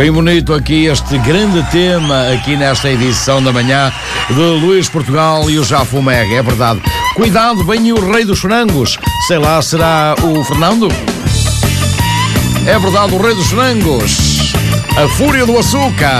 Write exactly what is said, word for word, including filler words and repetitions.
Bem bonito aqui este grande tema aqui nesta edição da manhã de Luís Portugal e o Já Fumega, é verdade. Cuidado, vem o rei dos frangos. Sei lá, será o Fernando? É verdade, o rei dos frangos. A fúria do açúcar.